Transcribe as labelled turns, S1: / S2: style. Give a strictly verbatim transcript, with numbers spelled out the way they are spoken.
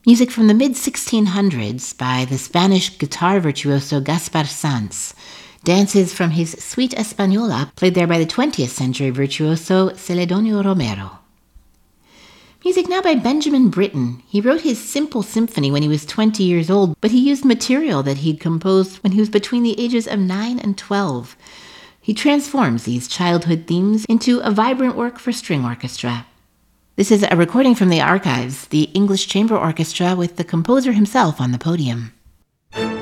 S1: Music from the mid sixteen hundreds by the Spanish guitar virtuoso Gaspar Sanz. Dances from his Suite Española, played there by the twentieth century virtuoso Celedonio Romero. Music now by Benjamin Britten. He wrote his Simple Symphony when he was twenty years old, but he used material that he'd composed when he was between the ages of nine and twelve. He transforms these childhood themes into a vibrant work for string orchestra. This is a recording from the archives, the English Chamber Orchestra with the composer himself on the podium.